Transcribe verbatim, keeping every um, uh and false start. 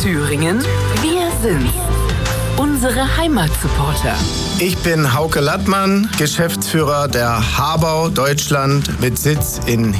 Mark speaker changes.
Speaker 1: Thüringen, wir sind's. Unsere Heimatsupporter.
Speaker 2: Ich bin Hauke Lattmann, Geschäftsführer der Habau Deutschland mit Sitz in